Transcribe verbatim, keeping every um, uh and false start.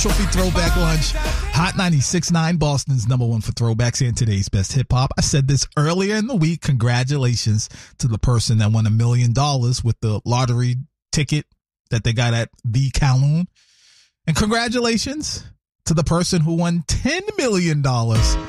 Trophy Throwback Lunch. Hot ninety-six point nine, Boston's number one for throwbacks and today's best hip hop. I said this earlier in the week. Congratulations to the person that won a million dollars with the lottery ticket that they got at the Kowloon. And congratulations to the person who won ten million dollars